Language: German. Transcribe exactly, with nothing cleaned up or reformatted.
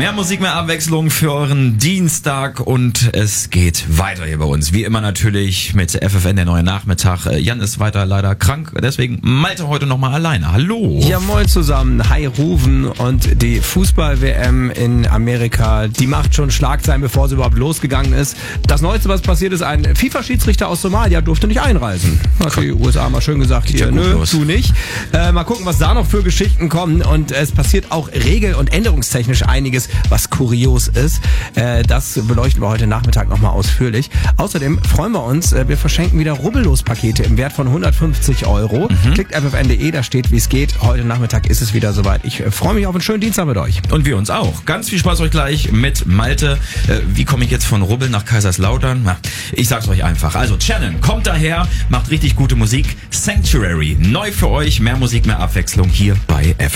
Mehr Musik, mehr Abwechslung für euren Dienstag und es geht weiter hier bei uns. Wie immer natürlich mit F F N, der neue Nachmittag. Jan ist weiter leider krank, deswegen Malte heute nochmal alleine. Hallo. Ja, moin zusammen. Hi Ruven. Und die Fußball-W M in Amerika, die macht schon Schlagzeilen, bevor sie überhaupt losgegangen ist. Das Neueste, was passiert ist, ein FIFA-Schiedsrichter aus Somalia durfte nicht einreisen. Hat die U S A mal schön gesagt, hier, nö, los. Du nicht. Äh, mal gucken, was da noch für Geschichten kommen. Und es passiert auch regel- und änderungstechnisch einiges, was kurios ist. Äh, das beleuchten wir heute Nachmittag nochmal ausführlich. Außerdem freuen wir uns, äh, wir verschenken wieder Rubbellos-Pakete im Wert von hundertfünfzig Euro. Mhm. Klickt f f n punkt d e, da steht, wie es geht. Heute Nachmittag ist es wieder soweit. Ich äh, freue mich auf einen schönen Dienstag mit euch. Und wir uns auch. Ganz viel Spaß euch gleich mit Malte. Äh, wie komme ich jetzt von Rubbel nach Kaiserslautern? Na, ich sag's euch einfach. Also Shannon, kommt daher, macht richtig gute Musik. Sanctuary, neu für euch. Mehr Musik, mehr Abwechslung hier bei F F N.